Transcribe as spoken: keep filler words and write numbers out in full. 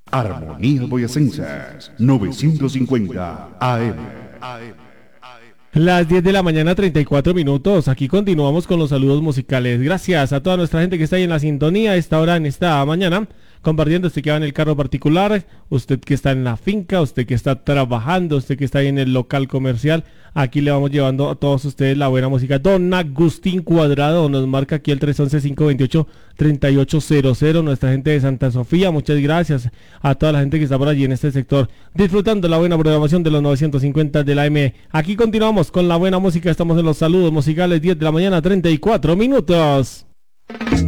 Armonía Boyacense, novecientos cincuenta A M. Las diez de la mañana, treinta y cuatro minutos. Aquí continuamos con los saludos musicales. Gracias a toda nuestra gente que está ahí en la sintonía a esta hora, en esta mañana, compartiendo. Usted que va en el carro particular, usted que está en la finca, usted que está trabajando, usted que está ahí en el local comercial. Aquí le vamos llevando a todos ustedes la buena música. Don Agustín Cuadrado nos marca aquí el tres once, cinco veintiocho, treinta y ocho cero cero. Nuestra gente de Santa Sofía, muchas gracias a toda la gente que está por allí en este sector, disfrutando la buena programación de los novecientos cincuenta de la M. Aquí continuamos con la buena música. Estamos en los saludos musicales, diez de la mañana, treinta y cuatro minutos.